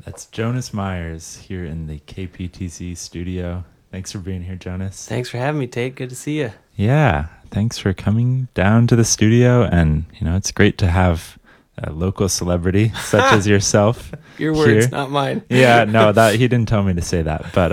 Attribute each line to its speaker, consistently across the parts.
Speaker 1: That's Jonas Myers here in the KPTC studio. Thanks for being here, Jonas.
Speaker 2: Thanks for having me, Tate. Good to see you.
Speaker 1: Yeah, thanks for coming down to the studio. And, it's great to have a local celebrity such as yourself.
Speaker 2: Your words,
Speaker 1: here.
Speaker 2: not mine.
Speaker 1: Yeah, no, that he didn't tell me to say that. But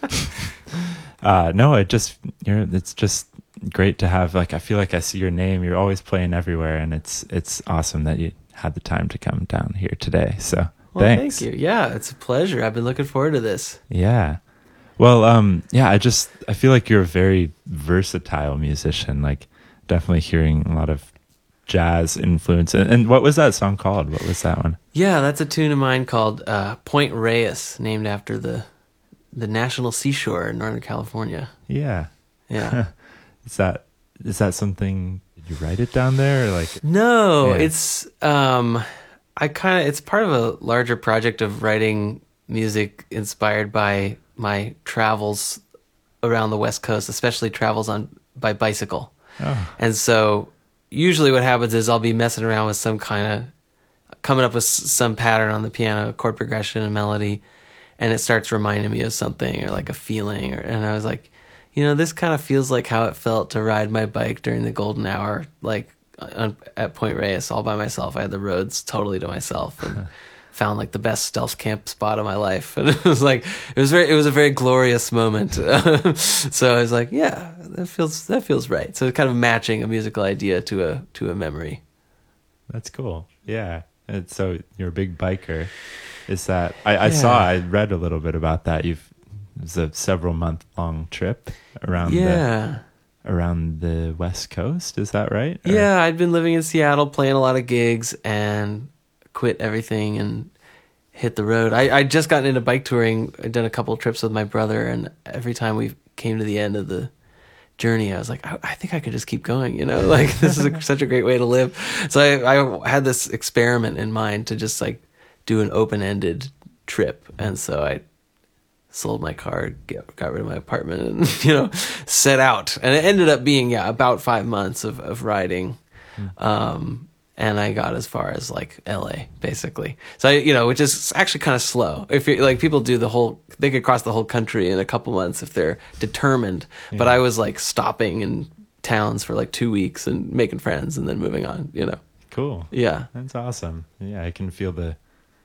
Speaker 1: no, it's just great to have, I feel like I see your name. You're always playing everywhere. And it's awesome that you had the time to come down here today. So
Speaker 2: well,
Speaker 1: thanks.
Speaker 2: Thank you. Yeah, it's a pleasure. I've been looking forward to this.
Speaker 1: Yeah. Well, I feel like you're a very versatile musician, definitely hearing a lot of jazz influence. And what was that song called? What was that one?
Speaker 2: Yeah, that's a tune of mine called Point Reyes, named after the national seashore in Northern California.
Speaker 1: Yeah.
Speaker 2: Yeah.
Speaker 1: Is that something, did you write it down there or
Speaker 2: No,
Speaker 1: Yeah.
Speaker 2: it's it's part of a larger project of writing music inspired by my travels around the West Coast, especially travels by bicycle.
Speaker 1: Oh.
Speaker 2: And so usually what happens is I'll be messing around with coming up with some pattern on the piano, chord progression and melody, and it starts reminding me of something or a feeling. And I was like, this kind of feels like how it felt to ride my bike during the golden hour, at Point Reyes all by myself. I had the roads totally to myself and found the best stealth camp spot of my life. And it was it was a very glorious moment. So I was like, yeah, that feels right. So kind of matching a musical idea to a memory.
Speaker 1: That's cool. Yeah. And so you're a big biker. Is that, I read a little bit about that. It was a several month long trip around the West Coast. Is that right? Or?
Speaker 2: Yeah. I'd been living in Seattle, playing a lot of gigs, and quit everything and hit the road. I'd just gotten into bike touring. I'd done a couple of trips with my brother, and every time we came to the end of the journey, I was like, I think I could just keep going, this is such a great way to live. So I had this experiment in mind to just do an open-ended trip. And so I sold my car, got rid of my apartment, and, set out. And it ended up being, about 5 months of riding. And I got as far as LA, basically. So which is actually kind of slow. If you people do they could cross the whole country in a couple months if they're determined. Yeah. But I was stopping in towns for 2 weeks and making friends and then moving on.
Speaker 1: Cool.
Speaker 2: Yeah,
Speaker 1: that's awesome. Yeah, I can feel the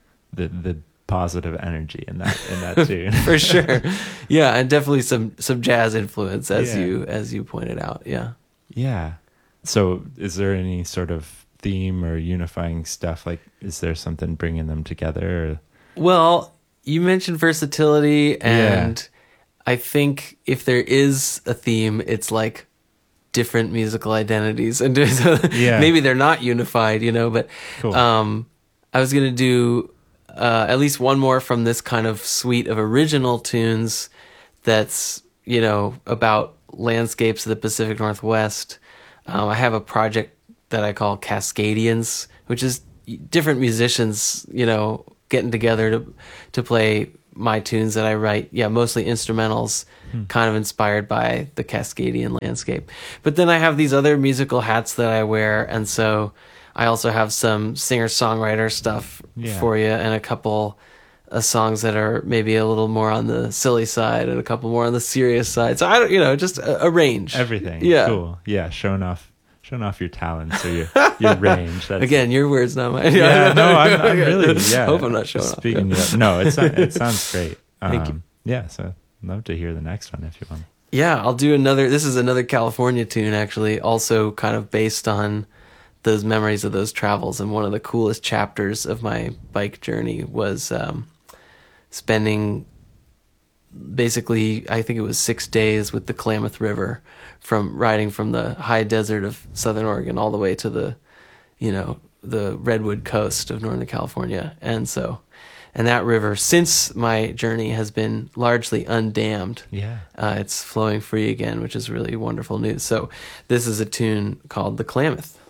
Speaker 1: positive energy in that tune
Speaker 2: for sure. Yeah, and definitely some jazz influence as you pointed out. Yeah.
Speaker 1: Yeah. So, is there any sort of theme or unifying stuff? Is there something bringing them together? Or?
Speaker 2: Well, you mentioned versatility, and I think if there is a theme, it's different musical identities, and maybe they're not unified, but
Speaker 1: cool.
Speaker 2: I was gonna do at least one more from this kind of suite of original tunes that's about landscapes of the Pacific Northwest. I have a project that I call Cascadians, which is different musicians, getting together to play my tunes that I write. Yeah, mostly instrumentals, kind of inspired by the Cascadian landscape. But then I have these other musical hats that I wear, and so I also have some singer-songwriter stuff for you, and a couple of songs that are maybe a little more on the silly side, and a couple more on the serious side. So I don't, just a range.
Speaker 1: Everything.
Speaker 2: Yeah.
Speaker 1: Cool. Yeah, showing off your talents or your range. That's,
Speaker 2: again, your words, not mine.
Speaker 1: Yeah, no, I'm really,
Speaker 2: hope I'm not showing off.
Speaker 1: Speaking of, no, it sounds great.
Speaker 2: Thank you.
Speaker 1: Yeah, so I'd love to hear the next one if you want.
Speaker 2: Yeah, I'll do another. This is another California tune, actually, also kind of based on those memories of those travels. And one of the coolest chapters of my bike journey was spending basically, I think it was 6 days with the Klamath River, from riding from the high desert of Southern Oregon all the way to the Redwood coast of Northern California. And that river, since my journey, has been largely undammed.
Speaker 1: Yeah.
Speaker 2: It's flowing free again, which is really wonderful news. So this is a tune called The Klamath.